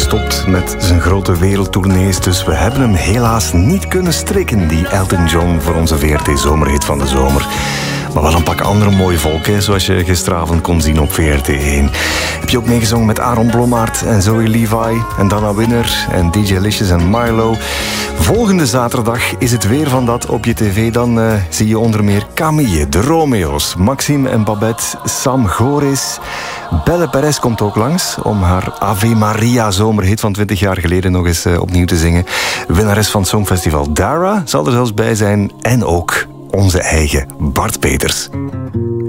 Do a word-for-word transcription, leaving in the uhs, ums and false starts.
gestopt met zijn grote wereldtournees, dus we hebben hem helaas niet kunnen strikken, die Elton John, voor onze V R T-zomerhit van de zomer. Maar wel een pak andere mooie volk, hè, zoals je gisteravond kon zien op V R T één. Heb je ook meegezongen met Aaron Blommaert en Zoe Levi en Dana Winner en D J Licious en Milo. Volgende zaterdag is het weer van dat op je tv. Dan uh, zie je onder meer Camille, de Romeo's, Maxime en Babette, Sam Goris. Belle Perez komt ook langs om haar Ave Maria zomerhit van twintig jaar geleden nog eens uh, opnieuw te zingen. Winnares van het Songfestival Dara zal er zelfs bij zijn en ook onze eigen Bart Peters.